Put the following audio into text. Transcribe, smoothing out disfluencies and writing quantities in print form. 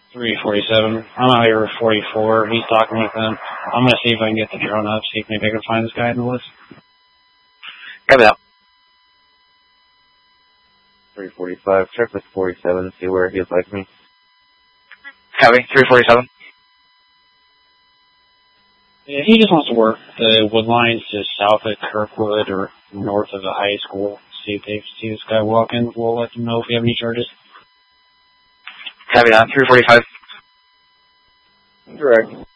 347. I'm out here with 44. He's talking with them. I'm going to see if I can get the drone up, see if maybe I can find this guy in the list. Copy that. 345. Check with 47, see where he'd like me. Copy. 347. Yeah, he just wants to work the wood lines just south of Kirkwood or north of the high school. See if they see this guy walking. We'll let them know if we have any charges. Copy that. 345. Direct.